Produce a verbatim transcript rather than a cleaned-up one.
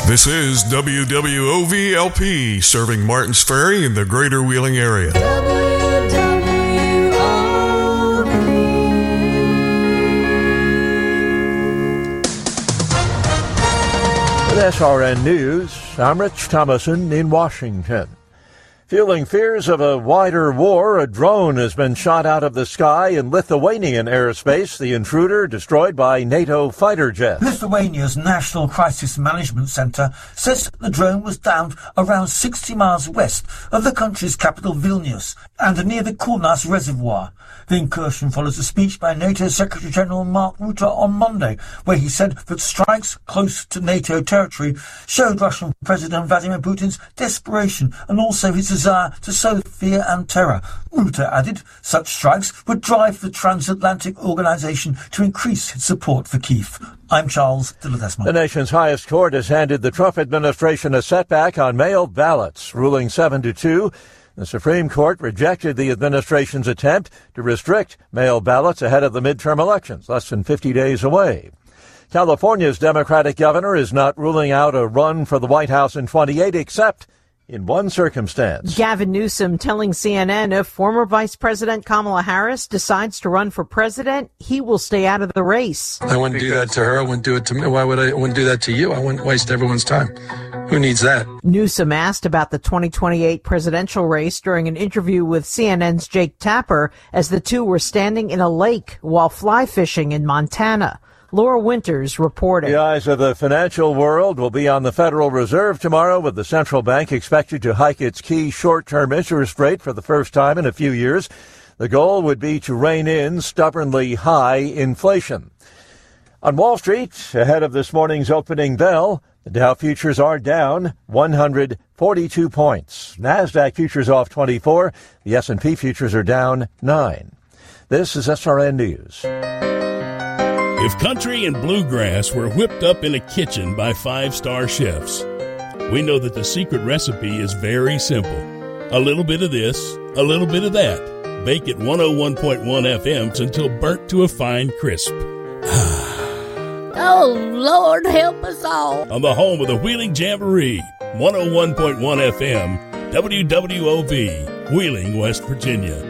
This is W W O V L P, serving Martins Ferry in the greater Wheeling area. W W O V. With S R N News, I'm Rich Thomason in Washington. Fueling fears of a wider war, a drone has been shot out of the sky in Lithuanian airspace, the intruder destroyed by NATO fighter jets. Lithuania's National Crisis Management Centre says the drone was downed around sixty miles west of the country's capital Vilnius and near the Kaunas Reservoir. The incursion follows a speech by NATO Secretary-General Mark Rutte on Monday, where he said that strikes close to NATO territory showed Russian President Vladimir Putin's desperation and also his desire to sow fear and terror. Rutte added such strikes would drive the transatlantic organisation to increase its support for Kyiv. I'm Charles de Ledesma. The nation's highest court has handed the Trump administration a setback on mail ballots, ruling seven to two. The Supreme Court rejected the administration's attempt to restrict mail ballots ahead of the midterm elections, less than fifty days away. California's Democratic governor is not ruling out a run for the White House in twenty-eight, except in one circumstance. Gavin Newsom telling C N N if former Vice President Kamala Harris decides to run for president, he will stay out of the race. I wouldn't do that to her. I wouldn't do it to me. Why would I, I wouldn't do that to you? I wouldn't waste everyone's time. Who needs that? Newsom asked about the twenty twenty-eight presidential race during an interview with C N N's Jake Tapper as the two were standing in a lake while fly fishing in Montana. Laura Winters reporting. The eyes of the financial world will be on the Federal Reserve tomorrow, with the central bank expected to hike its key short-term interest rate for the first time in a few years. The goal would be to rein in stubbornly high inflation. On Wall Street, ahead of this morning's opening bell, the Dow futures are down one hundred forty-two points. NASDAQ futures off twenty-four. The S and P futures are down nine. This is S R N News. If country and bluegrass were whipped up in a kitchen by five-star chefs, we know that the secret recipe is very simple. A little bit of this, a little bit of that. Bake at one oh one point one F M until burnt to a fine crisp. Oh, Lord, help us all. On the home of the Wheeling Jamboree, one oh one point one F M, W W O V, Wheeling, West Virginia.